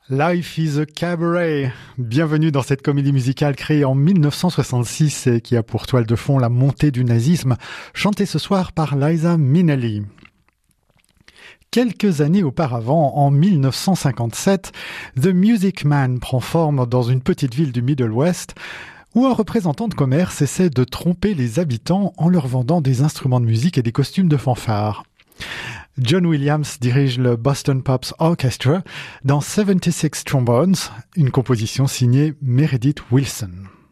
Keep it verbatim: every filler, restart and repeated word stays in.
Life is a Cabaret. Bienvenue dans cette comédie musicale créée en mille neuf cent soixante-six et qui a pour toile de fond la montée du nazisme, chantée ce soir par Liza Minnelli. Quelques années auparavant, en mille neuf cent cinquante-sept, The Music Man prend forme dans une petite ville du Middle West où un représentant de commerce essaie de tromper les habitants en leur vendant des instruments de musique et des costumes de fanfare. John Williams dirige le Boston Pops Orchestra dans soixante-six Trombones, une composition signée Meredith Willson.